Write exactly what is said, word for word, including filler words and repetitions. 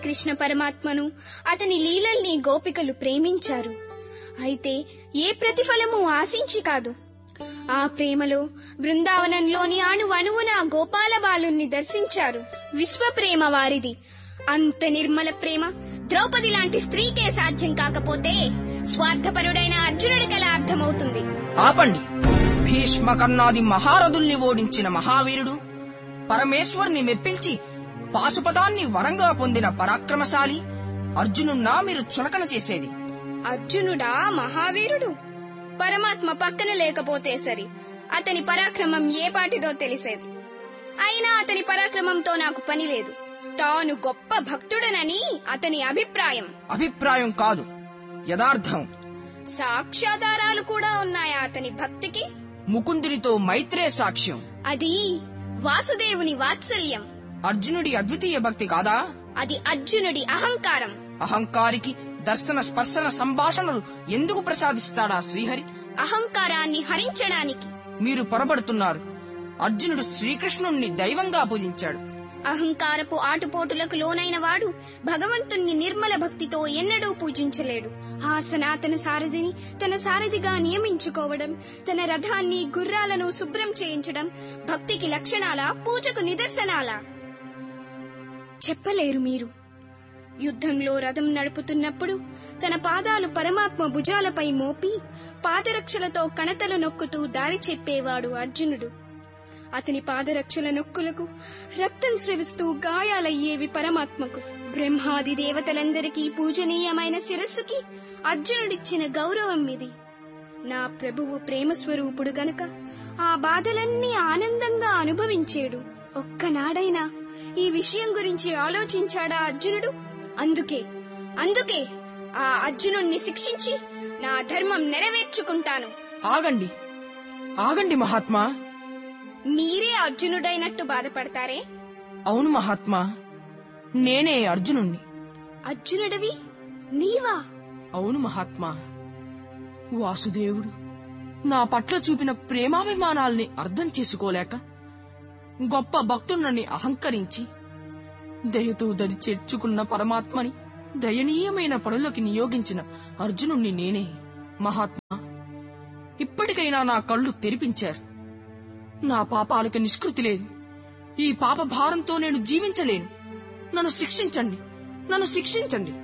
కృష్ణ పరమాత్మను అతని లీలల్ని గోపికలు ప్రేమించారు. అయితే ఏ ప్రతిఫలము ఆశించి కాదు. ఆ ప్రేమలో బృందావనంలోని అణువణువున గోపాల బాలుణ్ణి దర్శించారు. విశ్వ ప్రేమ వారిది. అంత నిర్మల ప్రేమ ద్రౌపది లాంటి స్త్రీకే సాధ్యం కాకపోతే స్వార్థపరుడైన అర్జునుడికెలా అర్థమవుతుంది? ఆపండి. భీష్మ కర్ణాది మహారథుల్ని ఓడించిన మహావీరుడు, పరమేశ్వరుని మెప్పించి పాశుపతాన్ని వరంగా పొందిన పరాక్రమశాలి అర్జునున్నా మీరు చులకన చేసేది? అర్జునుడా మహావీరుడు? పరమాత్మ పక్కన లేకపోతే సరి అతని పరాక్రమం ఏ పాటిదో తెలిసేది. అయినా అతని పరాక్రమంతో నాకు పని లేదు. తాను గొప్ప భక్తుడనని అతని అభిప్రాయం. అభిప్రాయం కాదు, యథార్థం. సాక్ష్యాధారాలు కూడా ఉన్నాయా అతని భక్తికి? ముకుందునితో మైత్రే సాక్ష్యం. అది వాసుదేవుని వాత్సల్యం. అర్జునుడి అద్వితీయ భక్తి కాదా? అది అర్జునుడి అహంకారం. అహంకారికి దర్శన స్పర్శన సంభాషణలు ఎందుకు ప్రసాదిస్తాడా శ్రీహరి? అహంకారాన్ని హరించడానికి. మీరు పొరబడుతున్నారు. అర్జునుడు శ్రీకృష్ణుణ్ణి దైవంగా పూజించాడు. అహంకారపు ఆటుపోటులకు లోనైన వాడు భగవంతుణ్ణి నిర్మల భక్తితో ఎన్నడూ పూజించలేడు. ఆ సనాతన సారథిని తన సారథిగా నియమించుకోవడం, తన రథాన్ని గుర్రాలను శుభ్రం చేయించడం భక్తికి లక్షణాలా, పూజకు నిదర్శనాలా? చెప్పలేరు మీరు. యుద్ధంలో రథం నడుపుతున్నప్పుడు తన పాదాలు పరమాత్మ భుజాలపై మోపి పాదరక్షలతో కణతలు నొక్కుతూ దారి చెప్పేవాడు అర్జునుడు. అతని పాదరక్షల నొక్కులకు రక్తం స్రవిస్తూ గాయాలయ్యేవి పరమాత్మకు. బ్రహ్మాది దేవతలందరికీ పూజనీయమైన శిరస్సుకి అర్జునుడిచ్చిన గౌరవం ఇది. నా ప్రభువు ప్రేమస్వరూపుడు గనుక ఆ బాధలన్నీ ఆనందంగా అనుభవించేడు. ఒక్కనాడైనా ఈ విషయం గురించి ఆలోచించాడా అర్జునుడు? అందుకే అందుకే ఆ అర్జునుణ్ణి శిక్షించి నా ధర్మం నెరవేర్చుకుంటాను. ఆగండి, ఆగండి మహాత్మా. మీరే అర్జునుడైనట్టు బాధపడతారే? అవును మహాత్మా, నేనే అర్జునుణ్ణి. అర్జునుడివి నీవా? అవును మహాత్మా. వాసుదేవుడు నా పట్ల చూపిన ప్రేమాభిమానాల్ని అర్థం చేసుకోలేక గొప్ప భక్తుడిని అహంకరించి దయతో దరి చేర్చుకున్న పరమాత్మని దయనీయమైన పనులకి నియోగించిన అర్జునుణ్ణి నేనే. మహాత్మా, ఇప్పటికైనా నా కళ్ళు తెరిపించారు. నా పాపాలకు నిష్కృతి లేదు. ఈ పాప భారంతో నేను జీవించలేను. నన్ను శిక్షించండి, నన్ను శిక్షించండి.